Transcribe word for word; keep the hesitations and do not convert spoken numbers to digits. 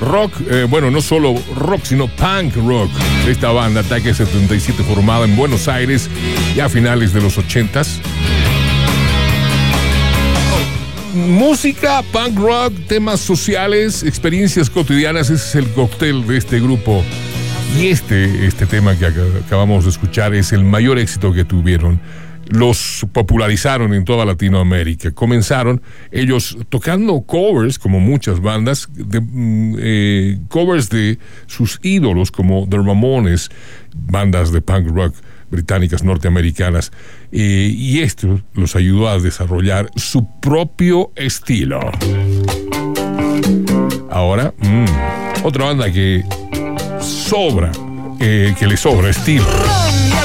rock, eh, bueno, no solo rock, sino punk rock. Esta banda, Ataque setenta y siete, formada en Buenos Aires ya a finales de los ochentas. Música, punk rock, temas sociales, experiencias cotidianas, ese es el cóctel de este grupo. Y este, este tema que acabamos de escuchar es el mayor éxito que tuvieron. Los popularizaron en toda Latinoamérica. Comenzaron ellos tocando covers, como muchas bandas, de, eh, covers de sus ídolos, como The Ramones, bandas de punk rock británicas norteamericanas, eh, y esto los ayudó a desarrollar su propio estilo. Ahora, mmm, otra banda que sobra, eh, que le sobra estilo.